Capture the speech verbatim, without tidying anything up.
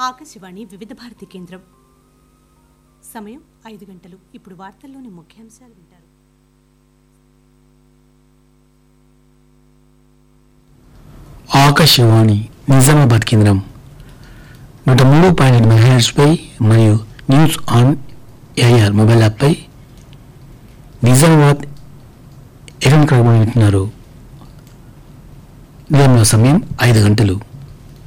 ఆకాశవాణి వివిధ భారతి కేంద్రం. సమయం ఐదు గంటలు. ఇప్పుడు వార్తల్లోని ముఖ్యాంశాలు వింటారు. ఆకాశవాణి నిజామాబాద్ కేంద్రం నూట మూడు పాయింట్ ఎనిమిది మెగాహెర్ట్జ్పై మరియు news on AR mobile యాప్పై Nizamabad FM కార్యక్రమం వింటున్నారు. నిజామాబాద్ సమయం ఐదు గంటలు.